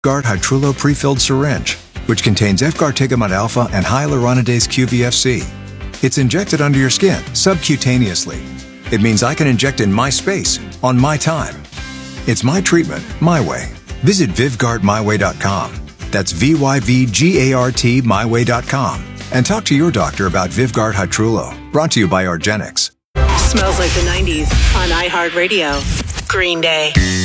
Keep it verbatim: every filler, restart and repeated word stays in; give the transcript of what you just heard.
VYVGARD Hytrulo Prefilled Syringe, which contains efgartigimod alpha and hyaluronidase Q V F C. It's injected under your skin, subcutaneously. It means I can inject in my space, on my time. It's my treatment, my way. Visit Vivgard My Way dot com. That's V Y V G A R T My Way dot com. And talk to your doctor about VYVGARD Hytrulo. Brought to you by argenx. Smells like the nineties on iHeartRadio. Green Day.